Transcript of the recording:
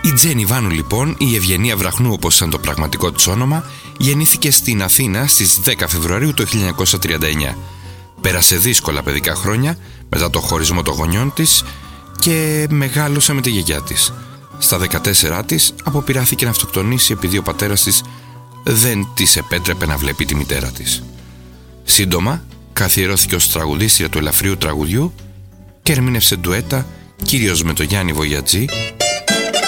Η Τζέννη Βάνου λοιπόν, η Ευγενία Βραχνού όπως ήταν το πραγματικό της όνομα, γεννήθηκε στην Αθήνα στις 10 Φεβρουαρίου το 1939. Πέρασε δύσκολα παιδικά χρόνια μετά το χωρισμό των γονιών της και μεγάλωσε με τη γιαγιά της. Στα 14 της αποπειράθηκε να αυτοκτονήσει επειδή ο πατέρας της δεν της επέτρεπε να βλέπει τη μητέρα της. Σύντομα καθιερώθηκε ως τραγουδίστρια του ελαφρύου τραγουδιού και ερμήνευσε ντουέτα κυρίως με τον Γιάννη Βογιατζή